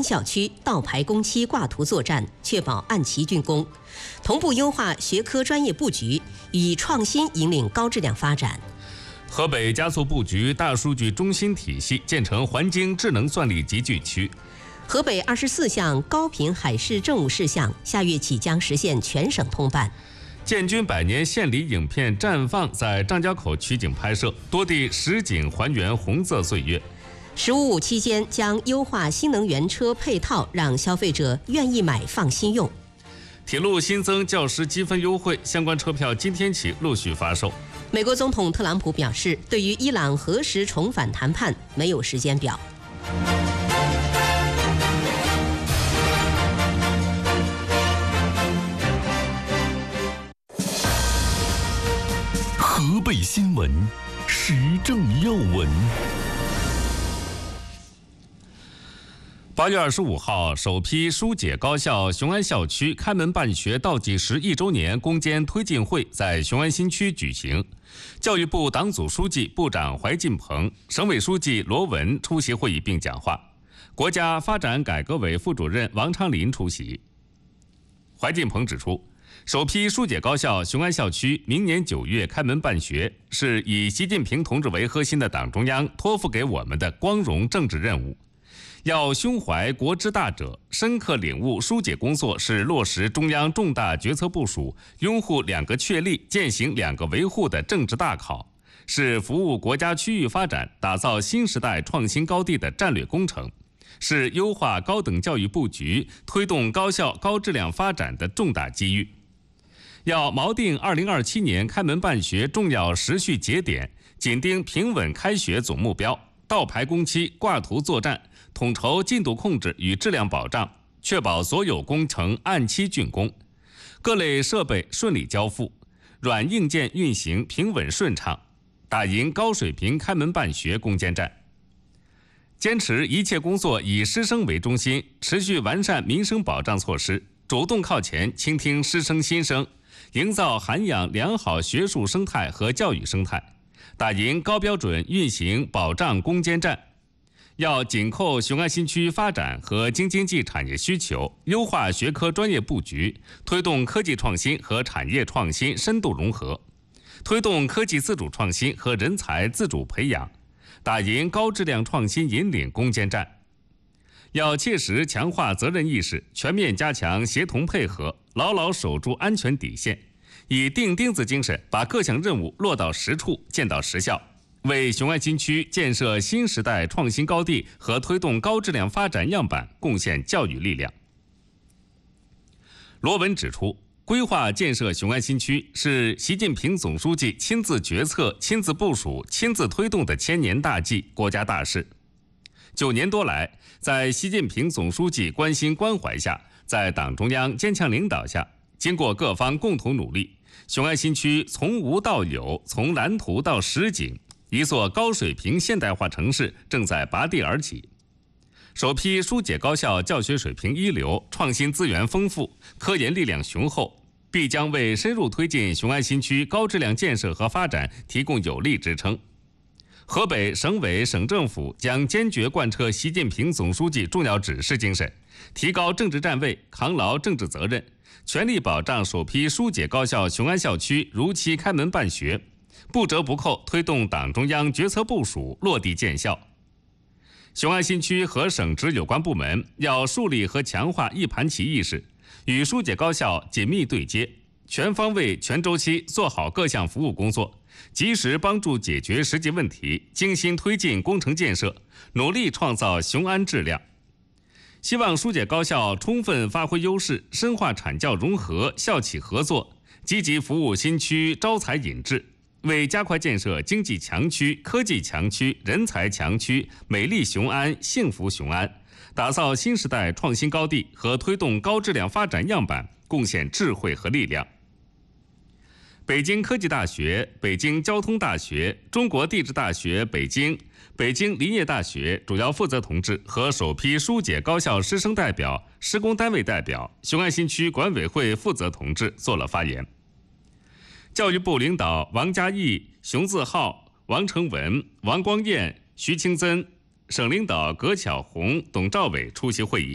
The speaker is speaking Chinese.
校区倒排工期挂图作战，确保按期竣工；同步优化学科专业布局，以创新引领高质量发展。 河北加速布局大数据中心体系，建成环京智能算力集聚区。 河北24项高频海事政务事项下月起将实现全省通办。 建军100年献礼影片绽放在张家口取景拍摄，多地实景还原红色岁月。 “15+5”期间将优化新能源车配套，让消费者愿意买、放心用。 铁路新增教师积分优惠，相关车票今天起陆续发售。 美国总统特朗普表示，对于伊朗何时重返谈判没有时间表。 河北新闻，时政要闻。 8月25号，首批疏解高校雄安校区开门办学倒计时1周年攻坚推进会在雄安新区举行。教育部党组书记、部长怀进鹏、省委书记罗文出席会议并讲话，国家发展改革委副主任王昌林出席。怀进鹏指出，首批疏解高校雄安校区明年9月开门办学，是以习近平同志为核心的党中央托付给我们的光荣政治任务。要胸怀国之大者，深刻领悟疏解工作是落实中央重大决策部署、拥护2个确立、践行2个维护的政治大考，是服务国家区域发展、打造新时代创新高地的战略工程，是优化高等教育布局、推动高校高质量发展的重大机遇。要锚定2027年开门办学重要时序节点，紧盯平稳开学总目标，倒排工期、挂图作战，统筹进度控制与质量保障，确保所有工程按期竣工，各类设备顺利交付，软硬件运行平稳顺畅，打赢高水平开门办学攻坚战。坚持一切工作以师生为中心，持续完善民生保障措施，主动靠前倾听师生心声，营造涵养良好学术生态和教育生态，打赢高标准运行保障攻坚战。要紧扣雄安新区发展和京津冀产业需求，优化学科专业布局，推动科技创新和产业创新深度融合，推动科技自主创新和人才自主培养，打赢高质量创新引领攻坚战。要切实强化责任意识，全面加强协同配合，牢牢守住安全底线，以钉钉子精神把各项任务落到实处，见到实效，为雄安新区建设新时代创新高地和推动高质量发展样板贡献教育力量。罗文指出，规划建设雄安新区是习近平总书记亲自决策、亲自部署、亲自推动的千年大计、国家大事。9年多来，在习近平总书记关心关怀下，在党中央坚强领导下，经过各方共同努力，雄安新区从无到有，从蓝图到实景，一座高水平现代化城市正在拔地而起。首批疏解高校教学水平一流，创新资源丰富，科研力量雄厚，必将为深入推进雄安新区高质量建设和发展提供有力支撑。河北省委省政府将坚决贯彻习近平总书记重要指示精神，提高政治站位，扛牢政治责任，全力保障首批疏解高校雄安校区如期开门办学，不折不扣推动党中央决策部署落地见效。雄安新区和省直有关部门要树立和强化一盘棋意识，与疏解高校紧密对接，全方位、全周期做好各项服务工作，及时帮助解决实际问题，精心推进工程建设，努力创造雄安质量。希望疏解高校充分发挥优势，深化产教融合、校企合作，积极服务新区招才引智，为加快建设经济强区、科技强区、人才强区、美丽雄安、幸福雄安，打造新时代创新高地和推动高质量发展样板贡献智慧和力量。北京科技大学、北京交通大学、中国地质大学北京、北京林业大学主要负责同志和首批疏解高校师生代表、施工单位代表、雄安新区管委会负责同志做了发言。教育部领导王嘉毅、熊自浩、王成文、王光彦、徐清增，省领导葛巧红、董兆伟出席会议。